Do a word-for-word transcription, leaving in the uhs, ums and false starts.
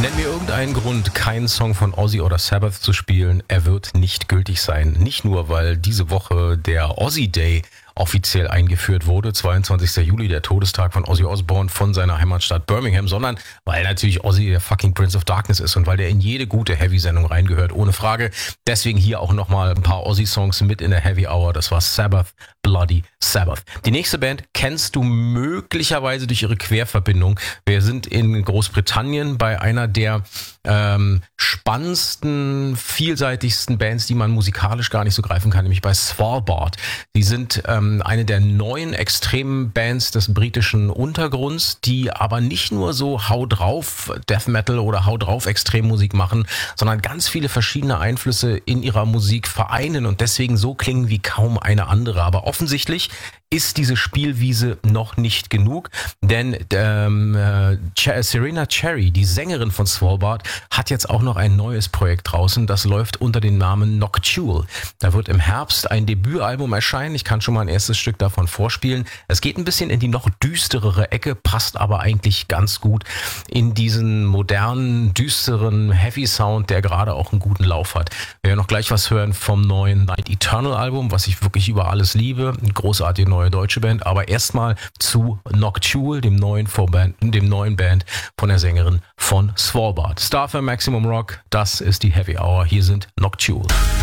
Nenn mir irgendeinen Grund, keinen Song von Ozzy oder Sabbath zu spielen. Er wird nicht gültig sein. Nicht nur, weil diese Woche der Ozzy Day offiziell eingeführt wurde, zweiundzwanzigster Juli, der Todestag von Ozzy Osbourne von seiner Heimatstadt Birmingham, sondern weil natürlich Ozzy der fucking Prince of Darkness ist und weil der in jede gute Heavy-Sendung reingehört, ohne Frage. Deswegen hier auch nochmal ein paar Ozzy-Songs mit in der Heavy Hour. Das war Sabbath, Bloody Sabbath. Die nächste Band kennst du möglicherweise durch ihre Querverbindung. Wir sind in Großbritannien bei einer der ähm, spannendsten, vielseitigsten Bands, die man musikalisch gar nicht so greifen kann, nämlich bei Svalbard. Die sind ähm, eine der neuen extremen Bands des britischen Untergrunds, die aber nicht nur so Hau drauf Death Metal oder Hau drauf Extremmusik machen, sondern ganz viele verschiedene Einflüsse in ihrer Musik vereinen und deswegen so klingen wie kaum eine andere. Aber offensichtlich ist diese Spielwiese noch nicht genug, denn ähm, äh, Serena Cherry, die Sängerin von Svalbard, hat jetzt auch noch ein neues Projekt draußen, das läuft unter dem Namen Noctule. Da wird im Herbst ein Debütalbum erscheinen, ich kann schon mal ein erstes Stück davon vorspielen. Es geht ein bisschen in die noch düsterere Ecke, passt aber eigentlich ganz gut in diesen modernen, düsteren Heavy-Sound, der gerade auch einen guten Lauf hat. Wir werden noch gleich was hören vom neuen Night Eternal Album, was ich wirklich über alles liebe, eine großartige neue deutsche Band, aber erstmal zu Noctule, dem neuen Vorband, dem neuen Band von der Sängerin von Svalbard. Star für Maximum Rock, das ist die Heavy Hour, hier sind Noctule.